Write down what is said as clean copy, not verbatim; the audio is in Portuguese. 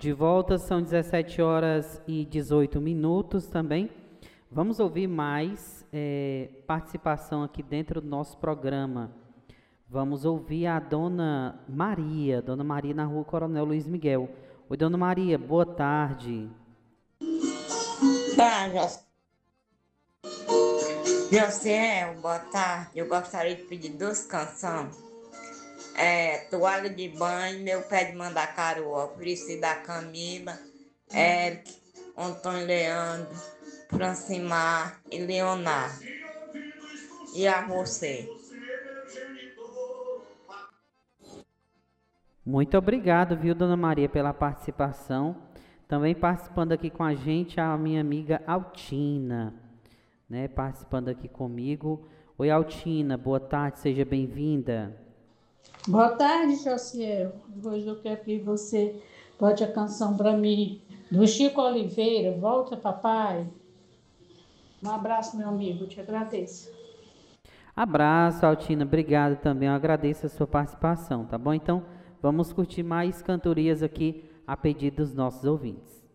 De volta, são 17 horas e 18 minutos também. Vamos ouvir mais participação aqui dentro do nosso programa. Vamos ouvir a Dona Maria na Rua Coronel Luiz Miguel. Oi, Dona Maria, boa tarde. Josiel, boa tarde. Eu gostaria de pedir 2 canções. Toalha de banho, meu pé de mandacaru, Priscila Camila, Eric, Antônio Leandro, Francimar e Leonardo. E a você? Muito obrigado, viu, Dona Maria, pela participação. Também participando aqui com a gente a minha amiga Altina, né? Participando aqui comigo. Oi, Altina, boa tarde, seja bem-vinda. Boa tarde, Josiel. Hoje eu quero que você bote a canção para mim do Chico Oliveira, Volta Papai. Um abraço, meu amigo, eu te agradeço. Abraço, Altina, obrigado também, eu agradeço a sua participação, tá bom? Então, vamos curtir mais cantorias aqui a pedido dos nossos ouvintes.